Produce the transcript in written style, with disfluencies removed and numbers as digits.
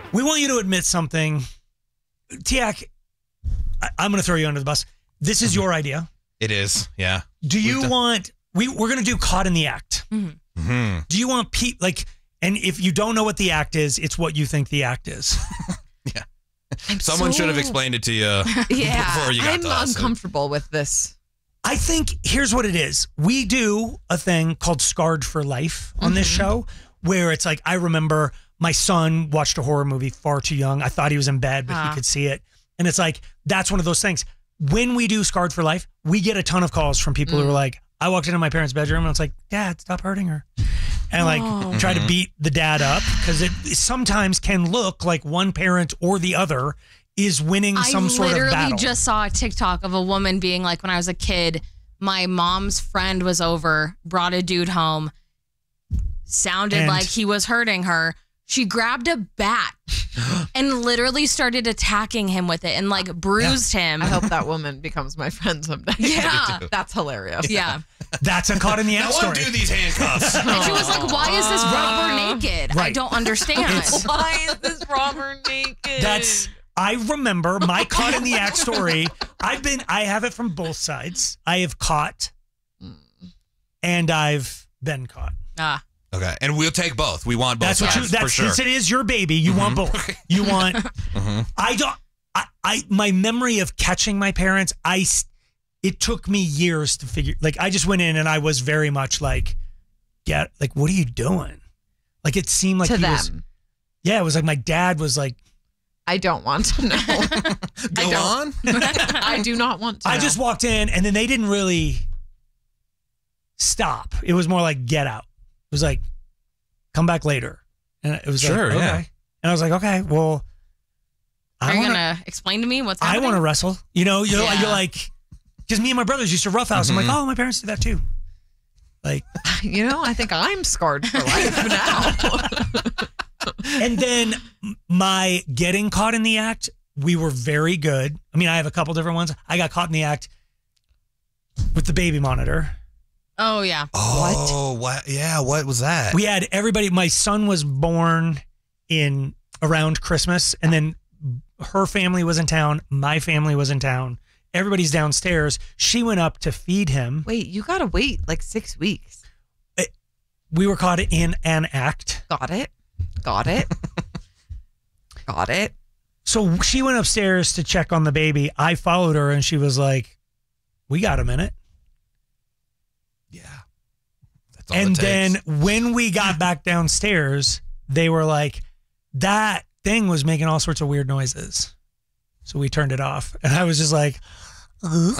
We want you to admit something. Tiak, I'm going to throw you under the bus. This is your idea. It is, yeah. Do you want... We're going to do Caught in the Act. Mm-hmm. Do you want... And if you don't know what the act is, it's what you think the act is. Yeah. Someone should have explained it to you before you got to us. I'm uncomfortable with this. I think here's what it is. We do a thing called Scarred for Life on this show where it's like, I remember my son watched a horror movie far too young. I thought he was in bed, but he could see it. And it's like, that's one of those things. When we do Scarred for Life, we get a ton of calls from people who are like, I walked into my parents' bedroom and it's like, Dad, stop hurting her. And like try to beat the dad up because it sometimes can look like one parent or the other is winning some sort of battle. I literally just saw a TikTok of a woman being like, when I was a kid, my mom's friend was over, brought a dude home, sounded like he was hurting her. She grabbed a bat and literally started attacking him with it and like bruised him. I hope that woman becomes my friend someday. Yeah. That's hilarious. Yeah. That's a Caught in the Act story. Undo these handcuffs. And she was like, why is this robber naked? I don't understand. Why is this robber naked? I remember my Caught in the Act story. I have it from both sides. I have caught and I've been caught. Okay, and we'll take both. We want both. Since it is your baby, you want both. You want. My memory of catching my parents, it took me years to figure. Like I just went in and I was very much like, what are you doing? Like it seemed like to he them. was. Yeah, it was like my dad was like. I don't want to know. Go on. I do not want to. I just walked in and then they didn't really stop. It was more like get out. It was like, come back later. And it was sure, like, okay. Yeah. And I was like, okay, well, Are you going to explain to me what's happening? I want to wrestle. You're like, because me and my brothers used to roughhouse. I'm like, oh, my parents did that too. Like, I think I'm scarred for life now. And then my getting caught in the act, we were very good. I mean, I have a couple different ones. I got caught in the act with the baby monitor. Oh, yeah. Oh, what? Yeah, what was that? We had everybody. My son was born around Christmas, and then her family was in town. My family was in town. Everybody's downstairs. She went up to feed him. Wait, you got to wait like 6 weeks. We were caught in an act. Got it. Got it. So she went upstairs to check on the baby. I followed her, and she was like, we got a minute. Yeah. That's all And it takes. then when we got back downstairs, they were like, that thing was making all sorts of weird noises. So we turned it off. And I was just like,